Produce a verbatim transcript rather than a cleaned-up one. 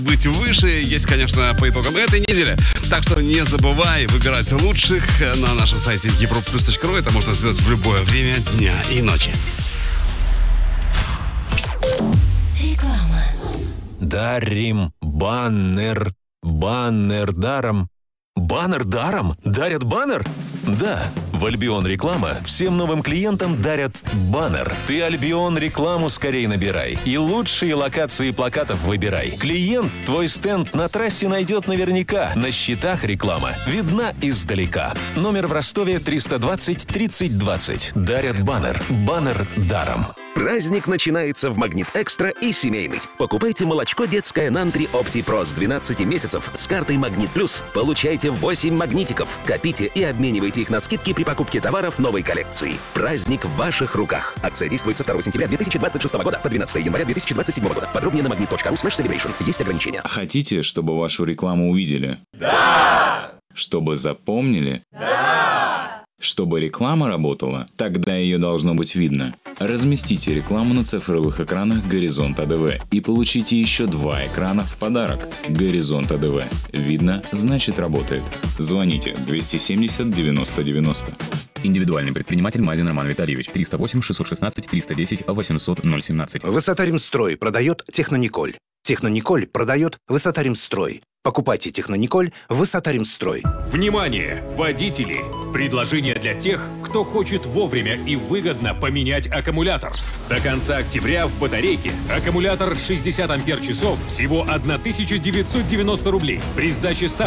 быть выше. Есть, конечно, по итогам этой недели. Так что не забывай выбирать лучших на нашем сайте европа плюс точка ру. Это можно сделать в любое время дня и ночи. Реклама. Дарим баннер. Баннер даром. Баннер даром? Дарят баннер? Да, в Альбион Реклама всем новым клиентам дарят баннер. Ты Альбион Рекламу скорее набирай и лучшие локации плакатов выбирай. Клиент твой стенд на трассе найдет наверняка. На счетах реклама видна издалека. Номер в Ростове триста двадцать тридцать двадцать. Дарят баннер. Баннер даром. Праздник начинается в Магнит Экстра и семейный. Покупайте молочко детское Нантри Опти Про с двенадцати месяцев с картой Магнит Плюс. Получайте восемь магнитиков. Копите и обменивайте их на скидки при покупке товаров новой коллекции. Праздник в ваших руках. Акция действует со второго сентября две тысячи двадцать шестого года по двенадцатого января две тысячи двадцать седьмого года. Подробнее на магнит точка ру слэш селебрейшн. Есть ограничения. Хотите, чтобы вашу рекламу увидели? Да! Чтобы запомнили? Да! Чтобы реклама работала? Тогда ее должно быть видно. Разместите рекламу на цифровых экранах Горизонт АДВ и получите еще два экрана в подарок. Горизонт АДВ. Видно, значит работает. Звоните двести семьдесят девяносто девяносто. Индивидуальный предприниматель Мазин Роман Витальевич. триста восемь шестьсот шестнадцать триста десять восемьсот ноль семнадцать. Высота-Ремстрой продает Технониколь. Технониколь продает Высота-Ремстрой. Покупайте Технониколь Высота-Ремстрой. Внимание, водители! Предложение для тех, кто хочет вовремя и выгодно поменять аккумулятор. До конца октября в батарейке аккумулятор шестьдесят ампер-часов всего тысяча девятьсот девяносто рублей. При сдаче ста